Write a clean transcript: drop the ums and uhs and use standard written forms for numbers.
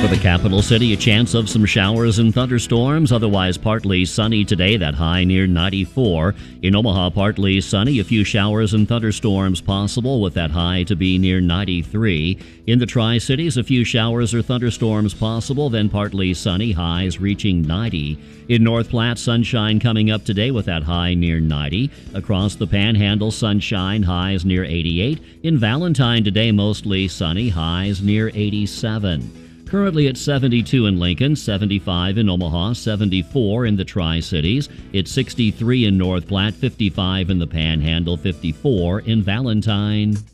For the capital city, a chance of some showers and thunderstorms, otherwise partly sunny today, that high near 94. In Omaha, partly sunny, a few showers and thunderstorms possible with that high to be near 93. In the Tri-Cities, a few showers or thunderstorms possible, then partly sunny, highs reaching 90. In North Platte, sunshine coming up today with that high near 90. Across the Panhandle, sunshine, highs near 88. In Valentine today, mostly sunny, highs near 87. Currently at 72 in Lincoln, 75 in Omaha, 74 in the Tri-Cities. It's 63 in North Platte, 55 in the Panhandle, 54 in Valentine.